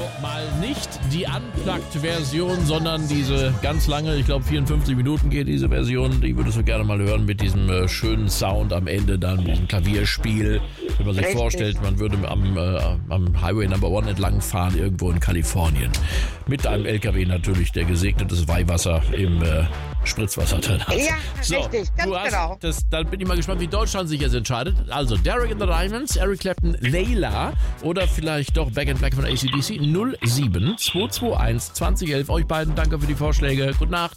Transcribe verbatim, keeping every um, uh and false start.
mal nicht die Unplugged-Version, sondern diese ganz lange, ich glaube vierundfünfzig Minuten geht diese Version, die würdest du gerne mal hören mit diesem äh, schönen Sound am Ende, dann mit diesem Klavierspiel. Wenn man sich Richtig. vorstellt, man würde am, äh, am Highway Number One entlang fahren, irgendwo in Kalifornien. Mit einem L K W natürlich, der gesegnetes Weihwasser im äh, Spritzwasser drin hat. Ja, richtig, ganz du hast genau. das, dann bin ich mal gespannt, wie Deutschland sich jetzt entscheidet. Also Derek and the Diamonds, Eric Clapton, Layla oder vielleicht doch Back in Black von A C D C. null sieben zwei zwei eins zwanzig elf. Euch beiden danke für die Vorschläge. Gute Nacht.